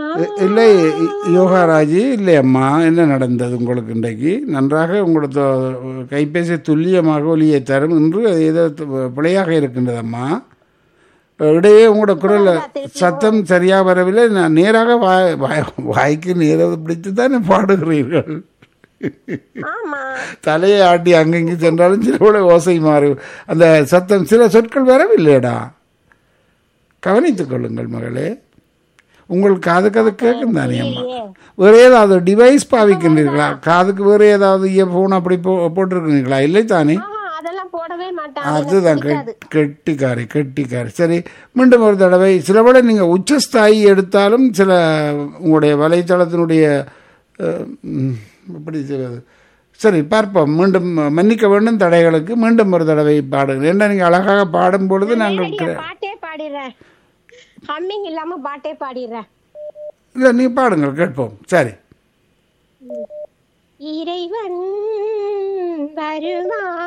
இல்லை யோகாராஜி இல்லை அம்மா, என்ன நடந்தது உங்களுக்கு இன்றைக்கு? நன்றாக உங்களோட கைபேசி துல்லியமாக ஒலியை தரும். இன்று அது ஏதோ பிழையாக இருக்கின்றது அம்மா. இடையே உங்களோட குரல் சத்தம் சரியாக வரவில்லை. நான் நேராக வாய்க்கு நேராக பிடித்து தானே பாடுகிறீர்கள். தலையை ஆட்டி அங்கங்கி சென்றாலும் சில கூட ஓசை மாறி அந்த சத்தம், சில சொற்கள் வரவில்லைடா. கவனித்துக் கொள்ளுங்கள் மகளே. உங்களுக்கு காதுக்கு அது கேட்கும் தானே அம்மா? வேறு ஏதாவது டிவைஸ் பாவிக்கின்றீர்களா? காதுக்கு வேறு ஏதாவது இயர்ஃபோன் அப்படி போட்டிருக்கிறீங்களா? இல்லை தானே? அதுதான் கெட்டிக்காரி கெட்டிக்காரி. சரி, மீண்டும் ஒரு தடவை. சில விட நீங்கள் உச்சஸ்தாயி எடுத்தாலும் சில உங்களுடைய வலைத்தளத்தினுடைய எப்படி செய்வது? சரி, பார்ப்போம். மீண்டும் மன்னிக்க வேண்டும் தடைகளுக்கு. மீண்டும் ஒரு தடவை பாடுங்க. என்ன நீங்கள் அழகாக பாடும் பொழுது நாங்கள் பாட்டே பாடிடுறேன். ஹம்மிங் இல்லாம பாட்டே பாடிடுறேன். இல்லை, நீ பாடுங்கள் கேட்போம். சரி. இறைவன் வருவான்